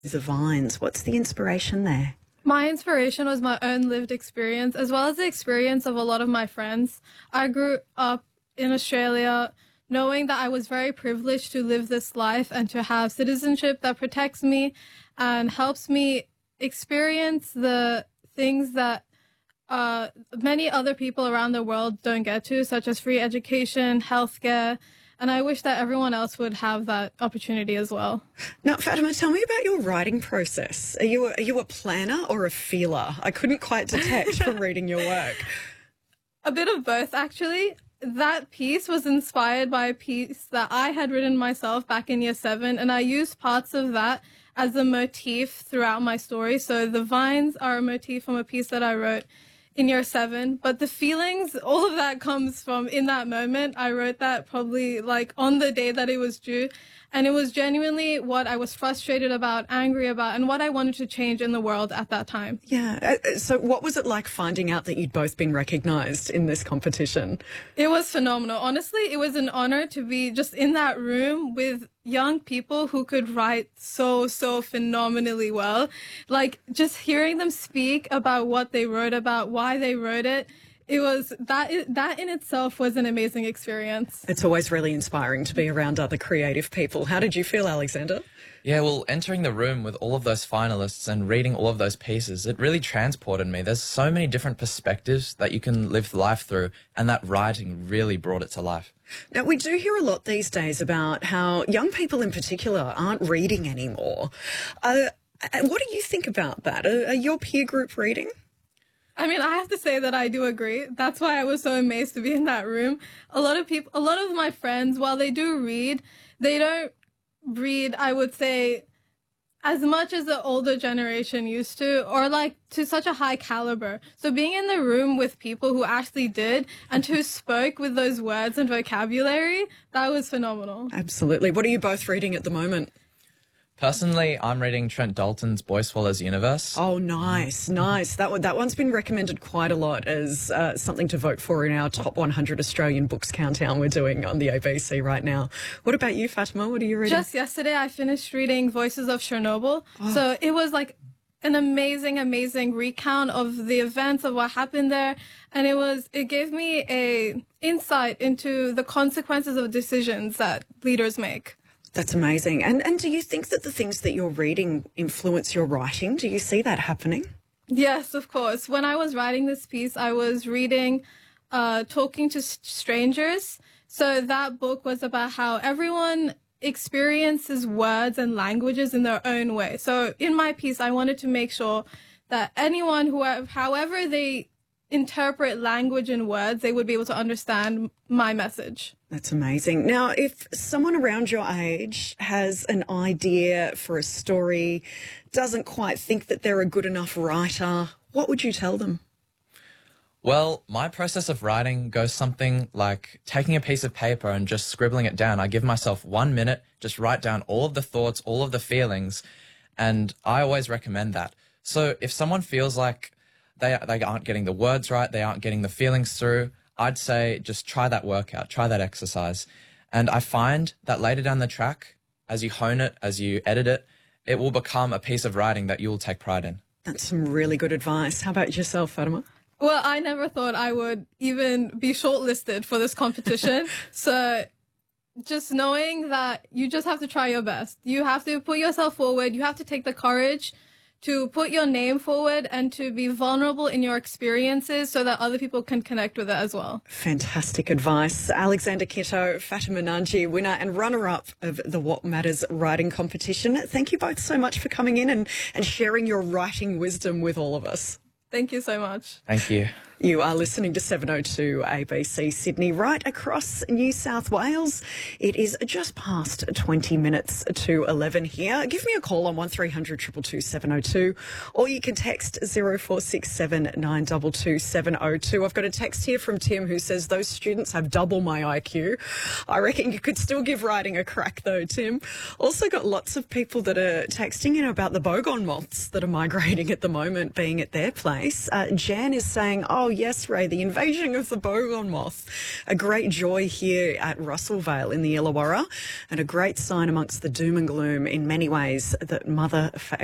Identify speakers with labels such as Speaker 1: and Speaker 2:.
Speaker 1: The vines. What's the inspiration there?
Speaker 2: My inspiration was my own lived experience, as well as the experience of a lot of my friends. I grew up in Australia knowing that I was very privileged to live this life and to have citizenship that protects me and helps me experience the things that many other people around the world don't get to, such as free education, healthcare, and I wish that everyone else would have that opportunity as well.
Speaker 1: Now, Fatima, tell me about your writing process. Are you a planner or a feeler? I couldn't quite detect from reading your work.
Speaker 2: A bit of both, actually. That piece was inspired by a piece that I had written myself back in year 7, and I used parts of that as a motif throughout my story. So the vines are a motif from a piece that I wrote in year 7, but the feelings, all of that comes from in that moment. I wrote that probably like on the day that it was due, and it was genuinely what I was frustrated about, angry about, and what I wanted to change in the world at that time.
Speaker 1: Yeah. So what was it like finding out that you'd both been recognised in this competition?
Speaker 2: It was phenomenal. Honestly, it was an honor to be just in that room with young people who could write so phenomenally well. Like, just hearing them speak about what they wrote about, why they wrote it, it was that in itself was an amazing experience.
Speaker 1: It's always really inspiring to be around other creative people. How did you feel, Alexander?
Speaker 3: Yeah, well, entering the room with all of those finalists and reading all of those pieces, it really transported me. There's so many different perspectives that you can live life through, and that writing really brought it to life.
Speaker 1: Now, we do hear a lot these days about how young people in particular aren't reading anymore. What do you think about that? Are your peer group reading?
Speaker 2: I mean, I have to say that I do agree. That's why I was so amazed to be in that room. A lot of my friends, while they do read, they don't read, I would say, as much as the older generation used to, or like to such a high caliber. So being in the room with people who actually did and who spoke with those words and vocabulary, that was phenomenal.
Speaker 1: Absolutely. What are you both reading at the moment?
Speaker 3: Personally, I'm reading Trent Dalton's Boy Swallows Universe.
Speaker 1: Oh, nice. That one's been recommended quite a lot as something to vote for in our top 100 Australian books countdown we're doing on the ABC right now. What about you, Fatima? What are you reading?
Speaker 2: Just yesterday, I finished reading Voices of Chernobyl. Oh. So it was like an amazing recount of the events of what happened there. And it gave me a insight into the consequences of decisions that leaders make.
Speaker 1: That's amazing. And do you think that the things that you're reading influence your writing? Do you see that happening?
Speaker 2: Yes, of course. When I was writing this piece, I was reading Talking to Strangers. So that book was about how everyone experiences words and languages in their own way. So in my piece, I wanted to make sure that anyone, however they interpret language and words, they would be able to understand my message.
Speaker 1: That's amazing. Now, if someone around your age has an idea for a story, doesn't quite think that they're a good enough writer, what would you tell them?
Speaker 3: Well, my process of writing goes something like taking a piece of paper and just scribbling it down. I give myself 1 minute, just write down all of the thoughts, all of the feelings, and I always recommend that. So if someone feels like they aren't getting the words right, they aren't getting the feelings through, I'd say just try that workout, try that exercise. And I find that later down the track, as you hone it, as you edit it, it will become a piece of writing that you'll take pride in.
Speaker 1: That's some really good advice. How about yourself, Fatima?
Speaker 2: Well, I never thought I would even be shortlisted for this competition. So just knowing that you just have to try your best. You have to put yourself forward. You have to take the courage to put your name forward and to be vulnerable in your experiences so that other people can connect with it as well.
Speaker 1: Fantastic advice. Alexander Kitto, Fatima Nanji, winner and runner-up of the What Matters writing competition. Thank you both so much for coming in and sharing your writing wisdom with all of us.
Speaker 2: Thank you so much.
Speaker 3: Thank you.
Speaker 1: You are listening to 702 ABC Sydney, right across New South Wales. It is just past 20 minutes to 11 here. Give me a call on 1300 222 702, or you can text 0467 922 702. I've got a text here from Tim who says those students have double my IQ. I reckon you could still give writing a crack though, Tim. Also got lots of people that are texting in about the bogon moths that are migrating at the moment being at their place. case. Jan is saying, oh, yes, Ray, the invasion of the boggle moth. A great joy here at Russellvale in the Illawarra, and a great sign amongst the doom and gloom in many ways that Mother